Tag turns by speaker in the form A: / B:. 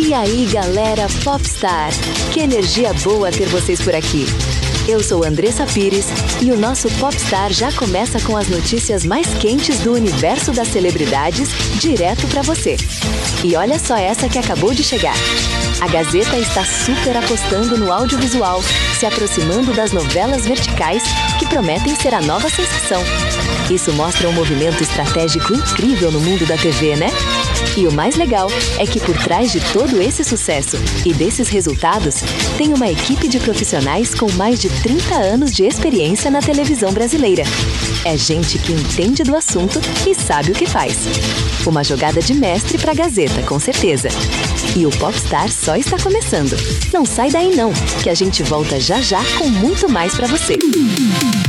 A: E aí, galera Popstar, que energia boa ter vocês por aqui. Eu sou Andressa Pires e o nosso Popstar já começa com as notícias mais quentes do universo das celebridades, direto para você. E olha só essa que acabou de chegar. A Gazeta está super apostando no audiovisual, se aproximando das novelas verticais que prometem ser a nova sensação. Isso mostra um movimento estratégico incrível no mundo da TV, né? E o mais legal é que por trás de todo esse sucesso e desses resultados, tem uma equipe de profissionais com mais de 30 anos de experiência na televisão brasileira. É gente que entende do assunto e sabe o que faz. Uma jogada de mestre para a Gazeta, com certeza. E o Popstar só está começando. Não sai daí não, que a gente volta já já com muito mais para você.